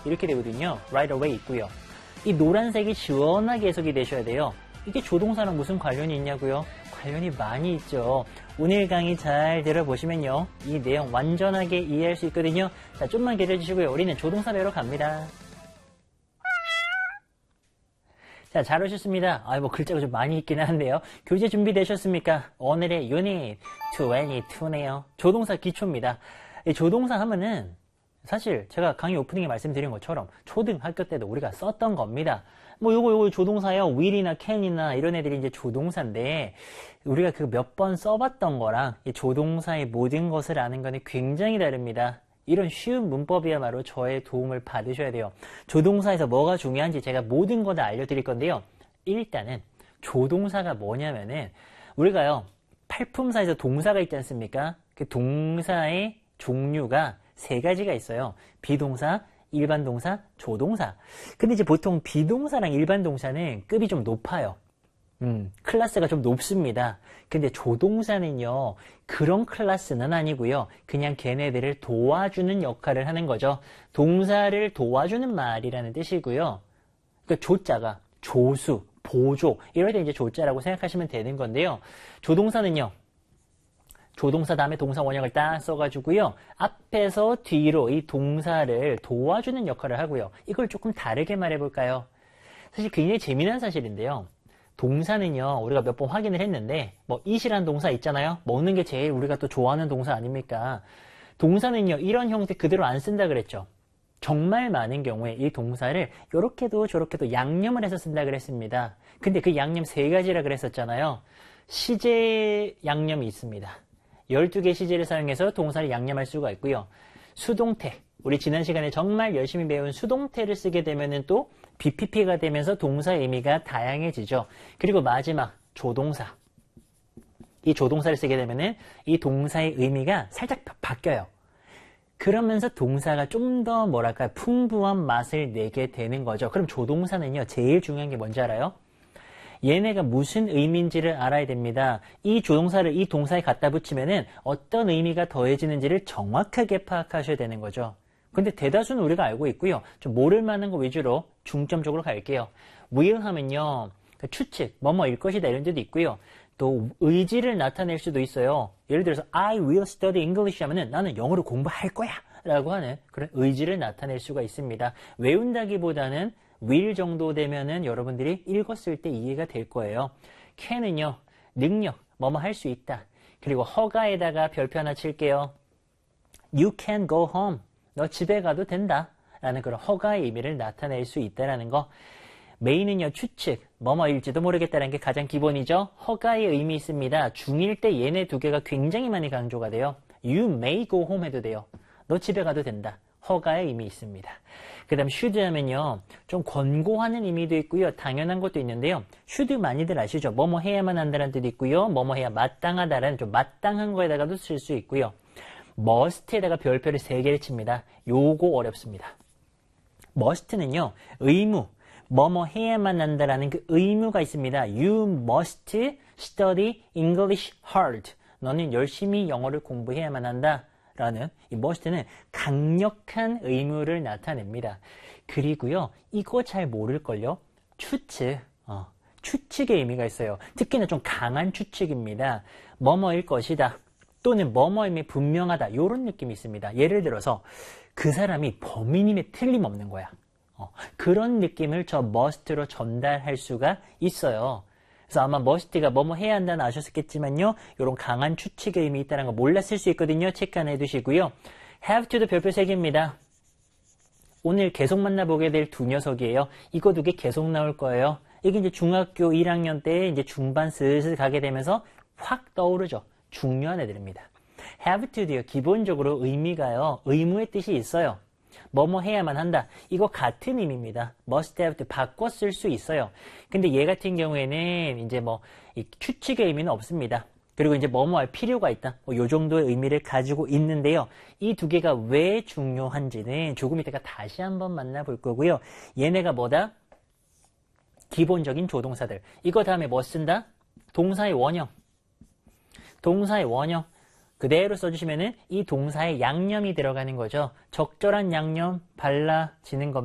이렇게 되거든요. right away 있고요. 이 노란색이 시원하게 해석이 되셔야 돼요. 이게 조동사랑 무슨 관련이 있냐고요? 관련이 많이 있죠. 오늘 강의 잘 들어보시면요. 이 내용 완전하게 이해할 수 있거든요. 자, 좀만 기다려주시고요. 우리는 조동사 배우러 갑니다. 자, 잘 오셨습니다. 뭐 글자가 좀 많이 있긴 한데요. 교재 준비되셨습니까? 오늘의 유닛 22네요. 조동사 기초입니다. 이 조동사 하면은 사실 제가 강의 오프닝에 말씀드린 것처럼 초등학교 때도 우리가 썼던 겁니다. 요거 조동사요. will이나 can이나 이런 애들이 이제 조동사인데 우리가 그 몇 번 써봤던 거랑 이 조동사의 모든 것을 아는 거는 굉장히 다릅니다. 이런 쉬운 문법이야말로 저의 도움을 받으셔야 돼요. 조동사에서 뭐가 중요한지 제가 모든 거 다 알려드릴 건데요. 일단은 조동사가 뭐냐면은 우리가요. 팔품사에서 동사가 있지 않습니까? 그 동사의 종류가 세 가지가 있어요. 비동사, 일반 동사, 조동사. 근데 이제 보통 비동사랑 일반 동사는 급이 좀 높아요. 클래스가 좀 높습니다. 근데 조동사는요, 그런 클래스는 아니고요. 그냥 걔네들을 도와주는 역할을 하는 거죠. 동사를 도와주는 말이라는 뜻이고요. 그러니까 조자가 조수, 보조, 이럴 때 이제 조자라고 생각하시면 되는 건데요. 조동사는요, 조동사 다음에 동사 원형을 딱 써가지고요. 앞에서 뒤로 이 동사를 도와주는 역할을 하고요. 이걸 조금 다르게 말해볼까요? 사실 굉장히 재미난 사실인데요. 동사는요, 우리가 몇 번 확인을 했는데, eat이라는 동사 있잖아요? 먹는 게 제일 우리가 또 좋아하는 동사 아닙니까? 동사는요, 이런 형태 그대로 안 쓴다 그랬죠. 정말 많은 경우에 이 동사를 요렇게도 저렇게도 양념을 해서 쓴다 그랬습니다. 근데 그 양념 세 가지라 그랬었잖아요. 시제 양념이 있습니다. 12개의 시제를 사용해서 동사를 양념할 수가 있고요. 수동태, 우리 지난 시간에 정말 열심히 배운 수동태를 쓰게 되면은 또 BPP가 되면서 동사의 의미가 다양해지죠. 그리고 마지막 조동사. 이 조동사를 쓰게 되면은 이 동사의 의미가 살짝 바뀌어요. 그러면서 동사가 좀 더 뭐랄까 풍부한 맛을 내게 되는 거죠. 그럼 조동사는요, 제일 중요한 게 뭔지 알아요? 얘네가 무슨 의미인지를 알아야 됩니다. 이 조동사를 이 동사에 갖다 붙이면은 어떤 의미가 더해지는지를 정확하게 파악하셔야 되는 거죠. 근데 대다수는 우리가 알고 있고요. 좀 모를 만한 거 위주로 중점적으로 갈게요. will 하면요, 추측, 뭐뭐일 것이다 이런 뜻도 있고요. 또 의지를 나타낼 수도 있어요. 예를 들어서 I will study English 하면은 나는 영어를 공부할 거야 라고 하는 그런 의지를 나타낼 수가 있습니다. 외운다기보다는 will 정도 되면은 여러분들이 읽었을 때 이해가 될 거예요. can은요, 능력, 뭐뭐 할 수 있다. 그리고 허가에다가 별표 하나 칠게요. You can go home. 너 집에 가도 된다. 라는 그런 허가의 의미를 나타낼 수 있다라는 거. 메인은요, 추측, 뭐뭐일지도 모르겠다는 게 가장 기본이죠. 허가의 의미 있습니다. 중1 때 얘네 두 개가 굉장히 많이 강조가 돼요. You may go home 해도 돼요. 너 집에 가도 된다. 허가의 의미 있습니다. 그 다음 should 하면요, 좀 권고하는 의미도 있고요. 당연한 것도 있는데요. should 많이들 아시죠? 뭐뭐 해야만 한다는 뜻도 있고요. 뭐뭐 해야 마땅하다라는 좀 마땅한 거에다가도 쓸 수 있고요. must에다가 별표를 3개를 칩니다. 요거 어렵습니다. must는요, 의무, 뭐뭐 해야만 한다라는 그 의무가 있습니다. You must study English hard. 너는 열심히 영어를 공부해야만 한다. 라는 이 must는 강력한 의무를 나타냅니다. 그리고요, 이거 잘 모를걸요? 추측. 추측의 의미가 있어요. 특히나 좀 강한 추측입니다. 뭐뭐일 것이다. 또는 뭐뭐임이 분명하다. 이런 느낌이 있습니다. 예를 들어서 그 사람이 범인임에 틀림없는 거야. 그런 느낌을 저 must로 전달할 수가 있어요. 그래서 아마 must가 뭐뭐 해야 한다는 아셨겠지만요. 이런 강한 추측의 의미 있다는 거 몰랐을 수 있거든요. 체크 하나 해두시고요. have to도 별표 3개입니다. 오늘 계속 만나보게 될 두 녀석이에요. 이거 2개 계속 나올 거예요. 이게 이제 중학교 1학년 때 이제 중반 슬슬 가게 되면서 확 떠오르죠. 중요한 애들입니다. have to도요, 기본적으로 의미가요, 의무의 뜻이 있어요. 뭐뭐 해야만 한다. 이거 같은 의미입니다. must have to 바꿔 쓸 수 있어요. 근데 얘 같은 경우에는 이제 이 추측의 의미는 없습니다. 그리고 이제 뭐뭐 할 필요가 있다. 요 정도의 의미를 가지고 있는데요. 이 두 개가 왜 중요한지는 조금 이따가 다시 한번 만나볼 거고요. 얘네가 뭐다? 기본적인 조동사들. 이거 다음에 뭐 쓴다? 동사의 원형. 동사의 원형. 그대로 써주시면은 이 동사에 양념이 들어가는 거죠. 적절한 양념 발라지는 겁니다.